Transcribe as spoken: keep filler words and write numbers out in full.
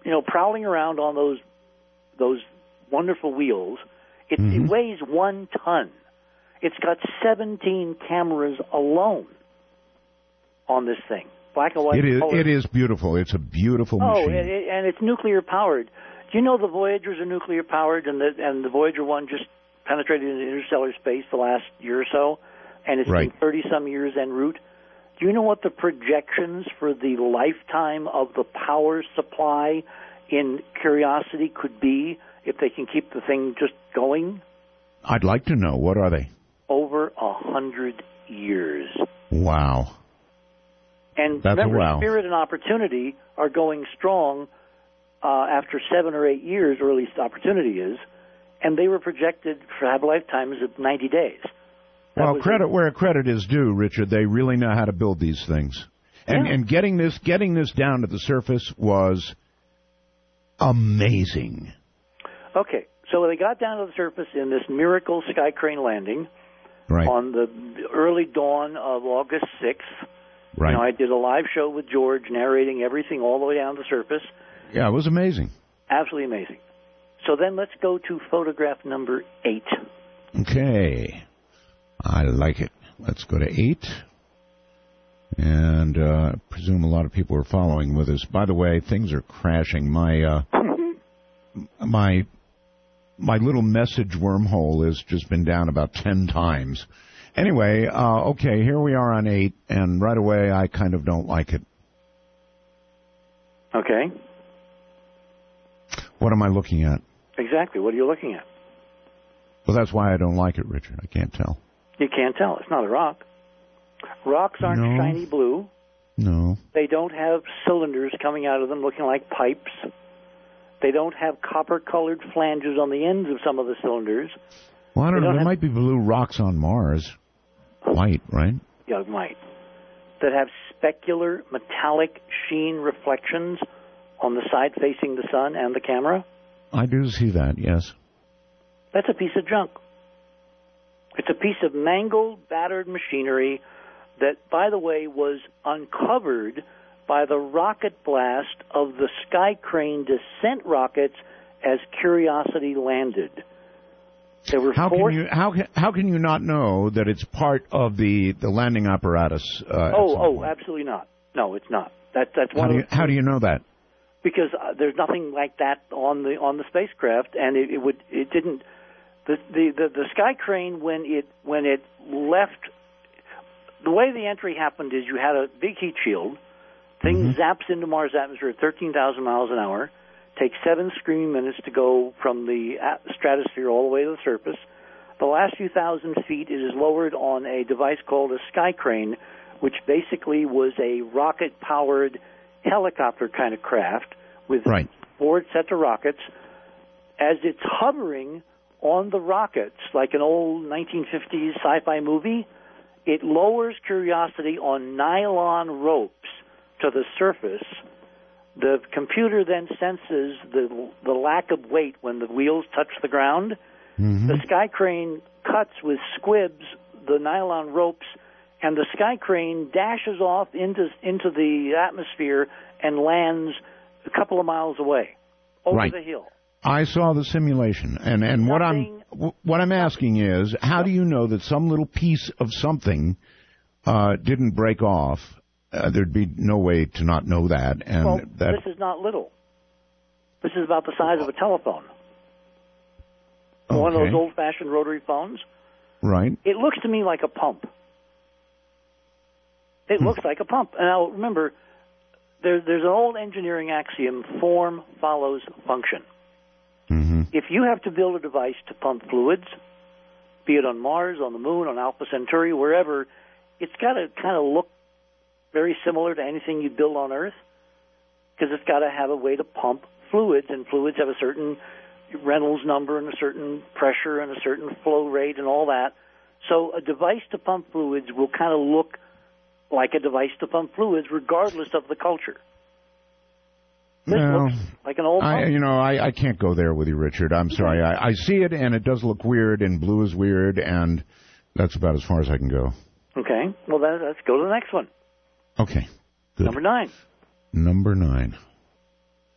you know, prowling around on those those wonderful wheels. It, mm-hmm. it weighs one ton. It's got seventeen cameras alone on this thing. Black and white. It is, color. it is beautiful. It's a beautiful oh, machine. Oh, and, and it's nuclear powered. Do you know the Voyagers are nuclear powered, and the and the Voyager one just penetrated into interstellar space the last year or so, and it's right. been thirty some years en route. Do you know what the projections for the lifetime of the power supply in Curiosity could be if they can keep the thing just going? I'd like to know. What are they? Over a hundred years. Wow. And That's remember, a wow. Spirit and Opportunity are going strong uh, after seven or eight years, or at least Opportunity is, and they were projected for have lifetimes of ninety days. That well, credit a, where credit is due, Richard. They really know how to build these things, and yeah. and getting this getting this down to the surface was amazing. Okay, so they got down to the surface in this miracle sky crane landing right. on the early dawn of August sixth. Right. You know, I did a live show with George narrating everything all the way down to the surface. Yeah, it was amazing. Absolutely amazing. So then let's go to photograph number eight. Okay. I like it. Let's go to eight. And uh, I presume a lot of people are following with us. By the way, things are crashing. My uh, my my little message wormhole has just been down about ten times. Anyway, uh, okay, here we are on eight, and right away I kind of don't like it. Okay. What am I looking at? Exactly. What are you looking at? Well, that's why I don't like it, Richard. I can't tell. You can't tell. It's not a rock. Rocks aren't no. shiny blue. No. They don't have cylinders coming out of them looking like pipes. They don't have copper-colored flanges on the ends of some of the cylinders. Well, I don't they know. Don't there have... might be blue rocks on Mars. White, right? Yeah, might. That have specular metallic sheen reflections on the side facing the sun and the camera. I do see that, yes. That's a piece of junk. It's a piece of mangled, battered machinery that, by the way, was uncovered by the rocket blast of the Sky Crane descent rockets as Curiosity landed. There were how four... can you how can how can you not know that it's part of the, the landing apparatus? Uh, oh, oh, point? absolutely not. No, it's not. That that's one. How do you, of the... how do you know that? Because uh, there's nothing like that on the on the spacecraft, and it, it would it didn't. The, the the the Sky Crane when it when it left, the way the entry happened is you had a big heat shield. Thing mm-hmm. zaps into Mars' atmosphere at thirteen thousand miles an hour. Takes seven screaming minutes to go from the stratosphere all the way to the surface. The last few thousand feet it is lowered on a device called a Sky Crane, which basically was a rocket-powered helicopter kind of craft with right. four sets of rockets. As it's hovering on the rockets, like an old nineteen fifties sci-fi movie, it lowers Curiosity on nylon ropes to the surface. The computer then senses the the lack of weight when the wheels touch the ground. Mm-hmm. The Sky Crane cuts with squibs the nylon ropes, and the Sky Crane dashes off into into the atmosphere and lands a couple of miles away over right. the hill. I saw the simulation, and, and what I'm what I'm asking is, how do you know that some little piece of something uh, didn't break off? Uh, there'd be no way to not know that. And well, that... this is not little. This is about the size of a telephone. Okay. One of those old-fashioned rotary phones. Right. It looks to me like a pump. It hmm. looks like a pump. And now, remember, there, there's an old engineering axiom, form follows function. Mm-hmm. If you have to build a device to pump fluids, be it on Mars, on the Moon, on Alpha Centauri, wherever, it's got to kind of look very similar to anything you build on Earth, because it's got to have a way to pump fluids, and fluids have a certain Reynolds number and a certain pressure and a certain flow rate and all that. So a device to pump fluids will kind of look like a device to pump fluids regardless of the culture. This no, looks like an old pump. I, you know, I, I can't go there with you, Richard. I'm sorry. I, I see it, and it does look weird, and blue is weird, and that's about as far as I can go. Okay. Well, then let's go to the next one. Okay. Good. Number nine. Number nine.